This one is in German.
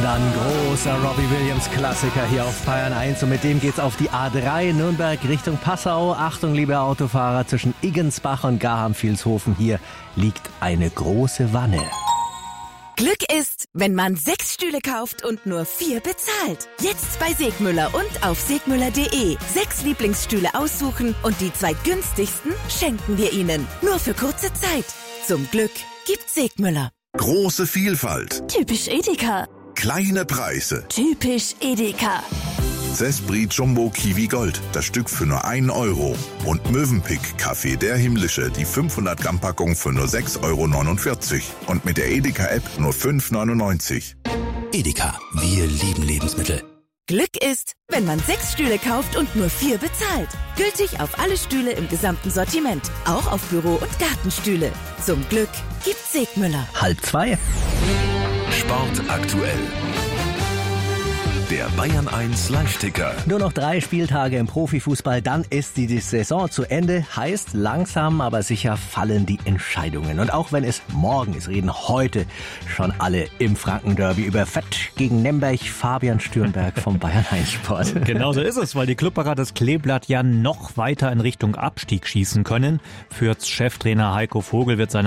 dann großer Robbie Williams Klassiker hier auf Bayern 1 und mit dem geht's auf die A3 Nürnberg Richtung Passau. Achtung, liebe Autofahrer, zwischen Iggensbach und Garham-Vilshofen, hier liegt eine große Wanne. Glück ist, wenn man 6 Stühle kauft und nur 4 bezahlt. Jetzt bei Segmüller und auf segmüller.de. 6 Lieblingsstühle aussuchen und die 2 günstigsten schenken wir Ihnen. Nur für kurze Zeit. Zum Glück gibt Segmüller. Große Vielfalt. Typisch Edeka. Kleine Preise. Typisch Edeka. Zespri Jumbo Kiwi Gold, das Stück für nur 1 Euro. Und Mövenpick Kaffee der Himmlische, die 500 Gramm Packung für nur 6,49 Euro. Und mit der Edeka-App nur 5,99 €. Edeka, wir lieben Lebensmittel. Glück ist, wenn man 6 Stühle kauft und nur 4 bezahlt. Gültig auf alle Stühle im gesamten Sortiment. Auch auf Büro- und Gartenstühle. Zum Glück gibt's Segmüller. 1:30. Sport aktuell. Der Bayern 1 Live-Ticker. Nur noch 3 Spieltage im Profifußball, dann ist die Saison zu Ende. Heißt, langsam aber sicher fallen die Entscheidungen. Und auch wenn es morgen ist, reden heute schon alle im Franken-Derby über Fett gegen Nemberg. Fabian Stürnberg vom Bayern 1 Sport. Genau so ist es, weil die Klubberer das Kleeblatt ja noch weiter in Richtung Abstieg schießen können. Fürths Cheftrainer Heiko Vogel wird seine